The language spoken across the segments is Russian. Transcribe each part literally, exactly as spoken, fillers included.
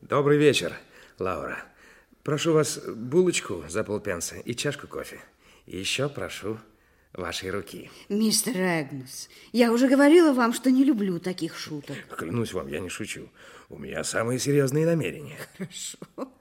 Добрый вечер, Лаура. Прошу вас булочку за полпенса и чашку кофе. И еще прошу вашей руки. Мистер Эгнес, я уже говорила вам, что не люблю таких шуток. Клянусь вам, я не шучу. У меня самые серьезные намерения. Хорошо.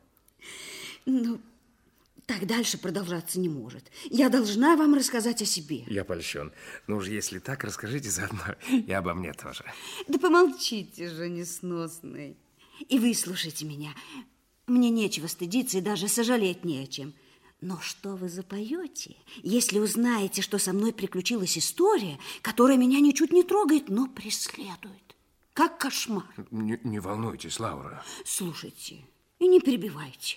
Ну, так дальше продолжаться не может. Я должна вам рассказать о себе. Я польщен. Ну уж если так, расскажите заодно и обо мне тоже. Да помолчите же, несносный. И выслушайте меня. Мне нечего стыдиться и даже сожалеть не о чем. Но что вы запоете, если узнаете, что со мной приключилась история, которая меня ничуть не трогает, но преследует? Как кошмар. Не, не волнуйтесь, Лаура. Слушайте и не перебивайте.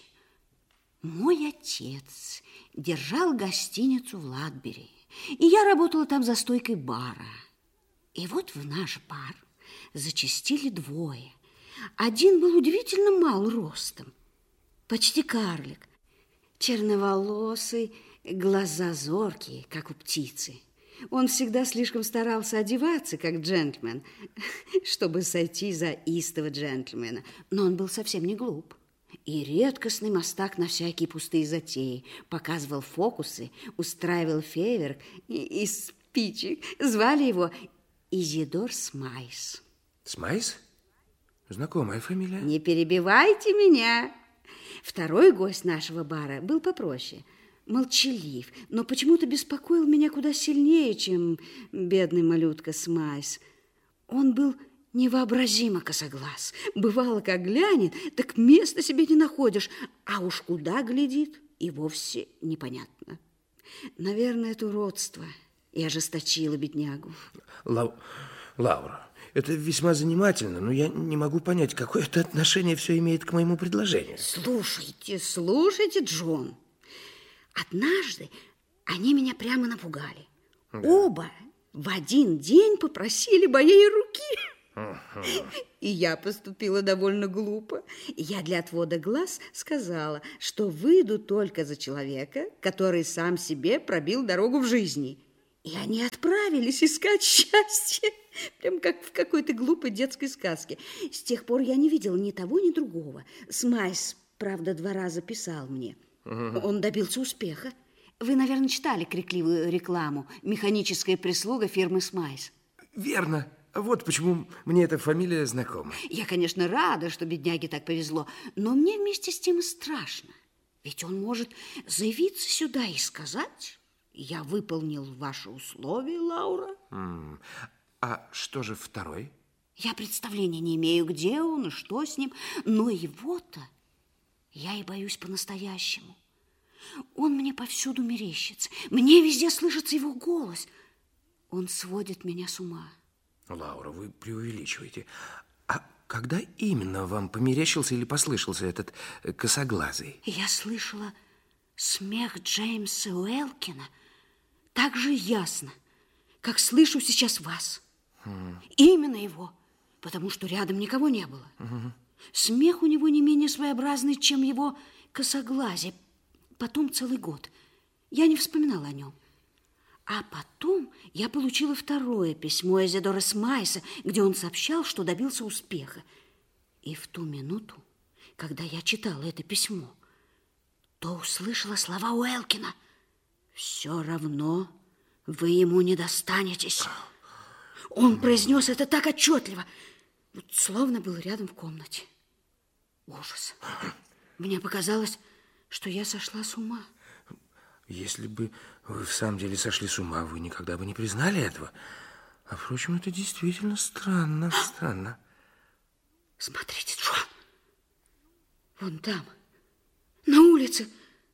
Мой отец держал гостиницу в Ладбери, и я работала там за стойкой бара. И вот в наш бар зачастили двое. Один был удивительно мал ростом, почти карлик, черноволосый, глаза зоркие, как у птицы. Он всегда слишком старался одеваться, как джентльмен, чтобы сойти за истого джентльмена. Но он был совсем не глуп. И редкостный мастак на всякие пустые затеи. Показывал фокусы, устраивал фейерверк из спичек. Звали его Изидор Смайс. Смайс? Знакомая фамилия. Не перебивайте меня. Второй гость нашего бара был попроще. Молчалив, но почему-то беспокоил меня куда сильнее, чем бедный малютка Смайс. Он был невообразимо косоглаз. Бывало, как глянет, так места себе не находишь, а уж куда глядит, и вовсе непонятно. Наверное, это уродство и ожесточило беднягу. Лау... Лаура, это весьма занимательно, но я не могу понять, какое это отношение все имеет к моему предложению. Слушайте, слушайте, Джон. Однажды они меня прямо напугали. Да. Оба в один день попросили моей руки. Uh-huh. И я поступила довольно глупо. Я для отвода глаз сказала, что выйду только за человека, который сам себе пробил дорогу в жизни. И они отправились искать счастье, прям как в какой-то глупой детской сказке. С тех пор я не видела ни того, ни другого. Смайс, правда, два раза писал мне. Uh-huh. Он добился успеха. Вы, наверное, читали крикливую рекламу «Механическая прислуга фирмы Смайс». Верно. Вот почему мне эта фамилия знакома. Я, конечно, рада, что бедняге так повезло, но мне вместе с тем и страшно. Ведь он может заявиться сюда и сказать: «Я выполнил ваши условия, Лаура». Mm. А что же второй? Я представления не имею, где он и что с ним, но его-то я и боюсь по-настоящему. Он мне повсюду мерещится, мне везде слышится его голос. Он сводит меня с ума. Лаура, вы преувеличиваете. А когда именно вам померещился или послышался этот косоглазый? Я слышала смех Джеймса Уэлкина так же ясно, как слышу сейчас вас. Хм. Именно его, потому что рядом никого не было. Угу. Смех у него не менее своеобразный, чем его косоглазие. Потом целый год я не вспоминала о нем. А потом я получила второе письмо Изидора Смайса, где он сообщал, что добился успеха. И в ту минуту, когда я читала это письмо, то услышала слова Уэлкина: «Все равно вы ему не достанетесь». Он произнес это так отчетливо, вот словно был рядом в комнате. Ужас. Мне показалось, что я сошла с ума. Если бы вы в самом деле сошли с ума, вы никогда бы не признали этого. А, впрочем, это действительно странно, странно. Смотрите, Джон, вон там, на улице.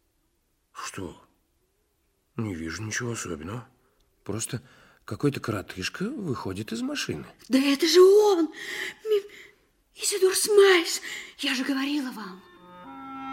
Что? Не вижу ничего особенного. Просто какой-то коротышка выходит из машины. Да это же он! Изидор Смайс! Я же говорила вам.